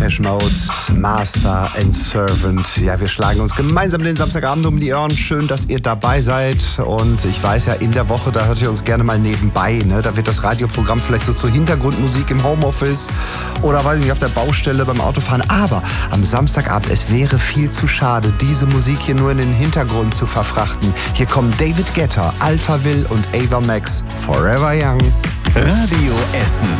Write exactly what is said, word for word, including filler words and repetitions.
Depeche Mode, Master and Servant. Ja, wir schlagen uns gemeinsam den Samstagabend um die Ohren. Schön, dass ihr dabei seid. Und ich weiß ja, in der Woche, da hört ihr uns gerne mal nebenbei. Ne? Da wird das Radioprogramm vielleicht so zur Hintergrundmusik im Homeoffice oder, weiß ich nicht, auf der Baustelle beim Autofahren. Aber am Samstagabend, es wäre viel zu schade, diese Musik hier nur in den Hintergrund zu verfrachten. Hier kommen David Guetta, Alphaville und Ava Max, Forever Young. Radio Essen.